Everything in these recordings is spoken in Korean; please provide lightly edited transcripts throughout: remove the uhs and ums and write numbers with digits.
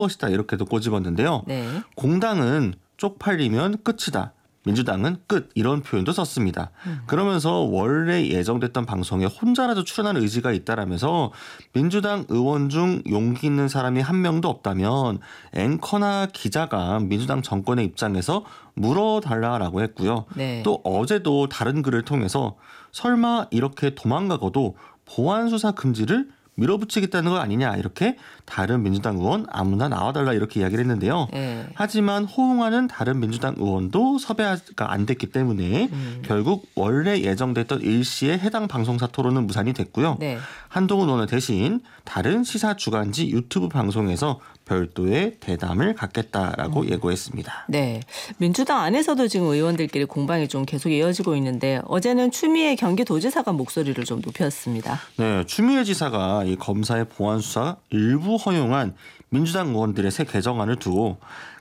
것이다 이렇게도 꼬집었는데요. 네. 공당은 쪽팔리면 끝이다. 민주당은 끝 이런 표현도 썼습니다. 그러면서 원래 예정됐던 방송에 혼자라도 출연할 의지가 있다라면서 민주당 의원 중 용기 있는 사람이 한 명도 없다면 앵커나 기자가 민주당 정권의 입장에서 물어달라라고 했고요. 네. 또 어제도 다른 글을 통해서 설마 이렇게 도망가고도 보안수사 금지를 밀어붙이겠다는 거 아니냐 이렇게 다른 민주당 의원 아무나 나와달라 이렇게 이야기를 했는데요. 네. 하지만 호응하는 다른 민주당 의원도 섭외가 안 됐기 때문에 결국 원래 예정됐던 일시에 해당 방송사 토론은 무산이 됐고요. 네. 한동훈 의원은 대신 다른 시사 주간지 유튜브 방송에서 별도의 대담을 갖겠다라고 예고했습니다. 네. 민주당 안에서도 지금 의원들끼리 공방이 좀 계속 이어지고 있는데 어제는 추미애 경기도지사가 목소리를 좀 높였습니다. 네, 추미애 지사가 이 검사의 보안 수사 일부 허용한 민주당 의원들의 새 개정안을 두고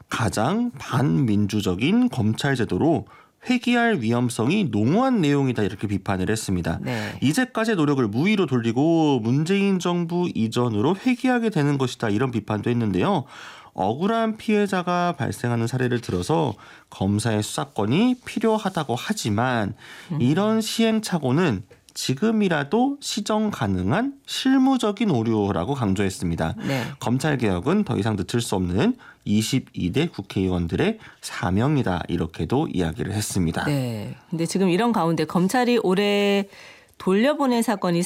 가장 반민주적인 검찰 제도로 회귀할 위험성이 농후한 내용이다 이렇게 비판을 했습니다. 네. 이제까지의 노력을 무의로 돌리고 문재인 정부 이전으로 회귀하게 되는 것이다 이런 비판도 했는데요. 억울한 피해자가 발생하는 사례를 들어서 검사의 수사권이 필요하다고 하지만 이런 시행착오는 지금이라도 시정 가능한 실무적인 오류라고 강조했습니다. 네. 검찰개혁은 더 이상 늦출 수 없는 22대 국회의원들의 사명이다 이렇게도 이야기를 했습니다. 네. 근데 지금 이런 가운데 검찰이 올해 돌려보낸 사건이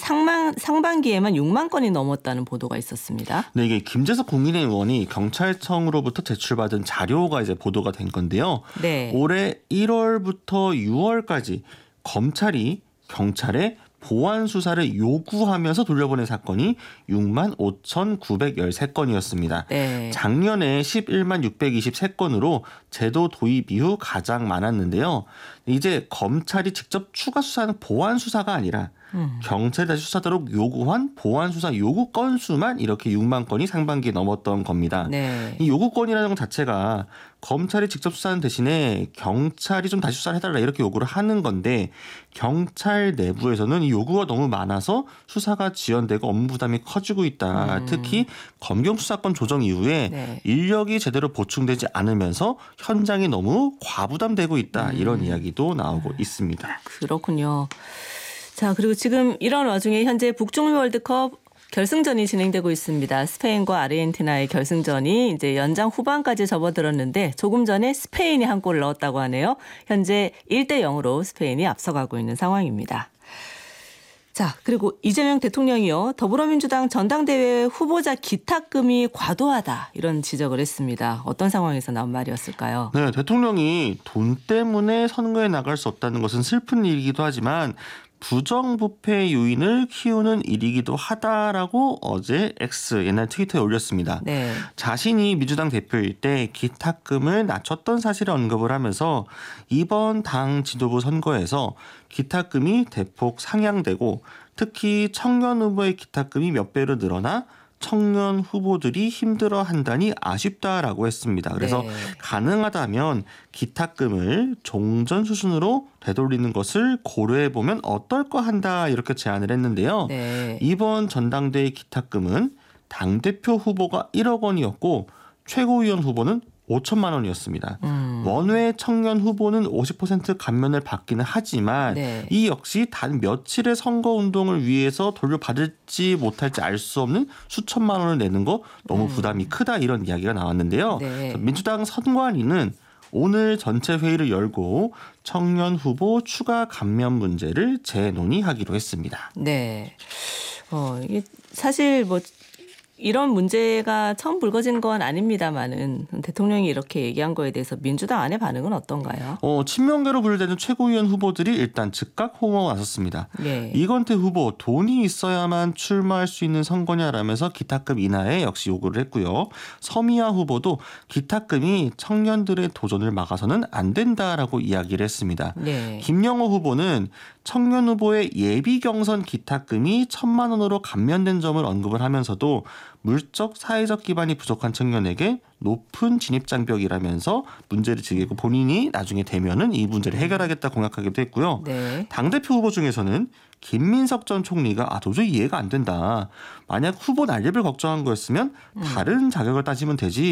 상반기에만 6만 건이 넘었다는 보도가 있었습니다. 네, 이게 김재석 국민의힘 의원이 경찰청으로부터 제출받은 자료가 이제 보도가 된 건데요. 네. 올해 1월부터 6월까지 검찰이 경찰에 보안 수사를 요구하면서 돌려보낸 사건이 6만 5,913건이었습니다. 네. 작년에 11만 623건으로 제도 도입 이후 가장 많았는데요. 이제 검찰이 직접 추가 수사하는 보안 수사가 아니라 경찰이 다시 수사하도록 요구한 보안 수사 요구 건수만 이렇게 6만 건이 상반기에 넘었던 겁니다. 네. 이 요구 건이라는 것 자체가 검찰이 직접 수사하는 대신에 경찰이 좀 다시 수사를 해달라 이렇게 요구를 하는 건데 경찰 내부에서는 이 요구가 너무 많아서 수사가 지연되고 업무 부담이 커지고 있다. 특히 검경 수사권 조정 이후에 네. 인력이 제대로 보충되지 않으면서 현장이 너무 과부담되고 있다. 이런 이야기도 나오고 있습니다. 그렇군요. 자, 그리고 지금 이런 와중에 현재 북중미 월드컵 결승전이 진행되고 있습니다. 스페인과 아르헨티나의 결승전이 이제 연장 후반까지 접어들었는데 조금 전에 스페인이 한 골을 넣었다고 하네요. 현재 1대 0으로 스페인이 앞서가고 있는 상황입니다. 자, 그리고 이재명 대통령이요. 더불어민주당 전당대회 후보자 기탁금이 과도하다 이런 지적을 했습니다. 어떤 상황에서 나온 말이었을까요? 네, 대통령이 돈 때문에 선거에 나갈 수 없다는 것은 슬픈 일이기도 하지만 부정부패 요인을 키우는 일이기도 하다라고 어제 X 옛날 트위터에 올렸습니다. 네. 자신이 민주당 대표일 때 기탁금을 낮췄던 사실을 언급을 하면서 이번 당 지도부 선거에서 기탁금이 대폭 상향되고 특히 청년 후보의 기탁금이 몇 배로 늘어나 청년 후보들이 힘들어한다니 아쉽다라고 했습니다. 그래서 네. 가능하다면 기탁금을 종전 수준으로 되돌리는 것을 고려해보면 어떨까 한다 이렇게 제안을 했는데요. 네. 이번 전당대회 기탁금은 당대표 후보가 1억 원이었고 최고위원 후보는 5천만 원이었습니다. 원외 청년 후보는 50% 감면을 받기는 하지만 네. 이 역시 단 며칠의 선거운동을 위해서 돌려받을지 못할지 알 수 없는 수천만 원을 내는 거 너무 부담이 크다 이런 이야기가 나왔는데요. 네. 민주당 선관위는 오늘 전체 회의를 열고 청년 후보 추가 감면 문제를 재논의하기로 했습니다. 네. 이게 사실 뭐 이런 문제가 처음 불거진 건 아닙니다만은 대통령이 이렇게 얘기한 거에 대해서 민주당 안의 반응은 어떤가요? 친명계로 분류되는 최고위원 후보들이 일단 즉각 호응하고 나섰습니다. 네. 이건태 후보 돈이 있어야만 출마할 수 있는 선거냐라면서 기탁금 인하에 역시 요구를 했고요. 서미아 후보도 기탁금이 청년들의 도전을 막아서는 안 된다라고 이야기를 했습니다. 네. 김영호 후보는 청년 후보의 예비 경선 기탁금이 1,000만 원으로 감면된 점을 언급을 하면서도 물적 사회적 기반이 부족한 청년에게 높은 진입 장벽이라면서 문제를 제기하고 본인이 나중에 되면은 이 문제를 해결하겠다 공약하기도 했고요. 네. 당대표 후보 중에서는 김민석 전 총리가 도저히 이해가 안 된다. 만약 후보 난립을 걱정한 거였으면 다른 자격을 따지면 되지.